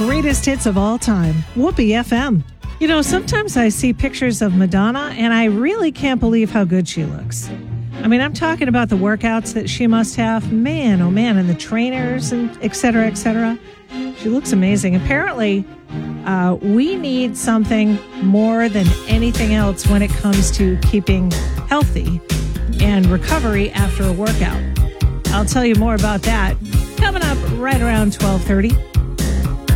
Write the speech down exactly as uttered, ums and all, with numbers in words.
greatest hits of all time. Whoopee F M. You know, sometimes I see pictures of Madonna and I really can't believe how good she looks. I mean, I'm talking about the workouts that she must have. Man, oh man, and the trainers and et cetera, et cetera. She looks amazing. Apparently, uh, we need something more than anything else when it comes to keeping healthy and recovery after a workout. I'll tell you more about that coming up right around twelve thirty.